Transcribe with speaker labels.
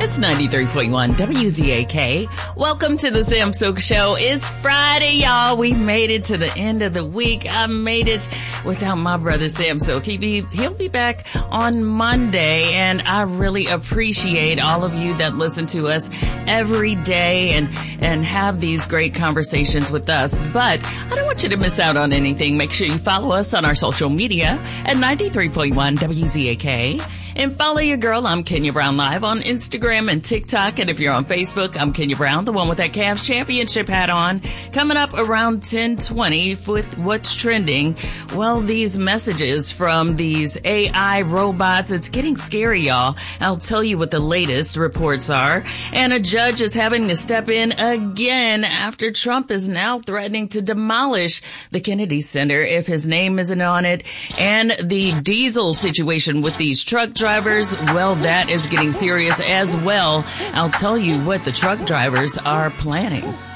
Speaker 1: It's 93.1 WZAK. Welcome to the Sam Sooks Show. It's Friday, y'all. We made it to the end of the week. I made it without my brother Sam Sooks. He'll be back on Monday, and I really appreciate all of you that listen to us every day and have these great conversations with us. But I don't want you to miss out on anything. Make sure you follow us on our social media at 93.1 WZAK. And follow your girl. I'm Kenya Brown Live on Instagram and TikTok. And if you're on Facebook, I'm Kenya Brown, the one with that Cavs championship hat on. Coming up around 10:20 with What's Trending. Well, these messages from these AI robots, it's getting scary, y'all. I'll tell you what the latest reports are. And a judge is having to step in again after Trump is now threatening to demolish the Kennedy Center if his name isn't on it. And the diesel situation with these truck drivers, well, that is getting serious as well. I'll tell you what the truck drivers are planning.